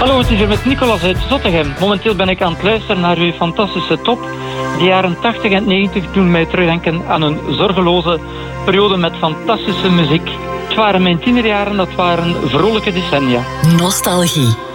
Hallo, het is hier met Nicolas uit Zottegem. Momenteel ben ik aan het luisteren naar uw fantastische top. De jaren 80 en 90 doen mij terugdenken aan een zorgeloze periode met fantastische muziek. Het waren mijn tienerjaren, dat waren vrolijke decennia. Nostalgie.